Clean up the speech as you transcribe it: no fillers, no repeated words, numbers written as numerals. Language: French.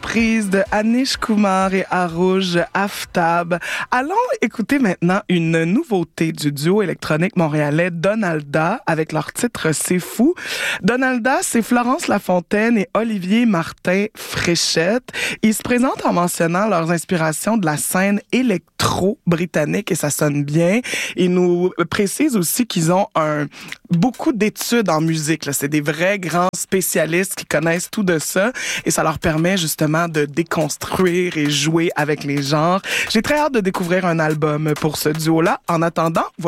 Surprise de Anish Kumar et Arooj Aftab. Allons écouter maintenant une nouveauté du duo électronique montréalais Donalda avec leur titre C'est fou. Donalda, c'est Florence Lafontaine et Olivier Martin Fréchette. Ils se présentent en mentionnant leurs inspirations de la scène électro-britannique et ça sonne bien. Ils nous précisent aussi qu'ils ont beaucoup d'études en musique. Là. C'est des vrais grands spécialistes qui connaissent tout de ça et ça leur permet justement de déconstruire et jouer avec les genres. J'ai très hâte de découvrir un album pour ce duo-là. En attendant,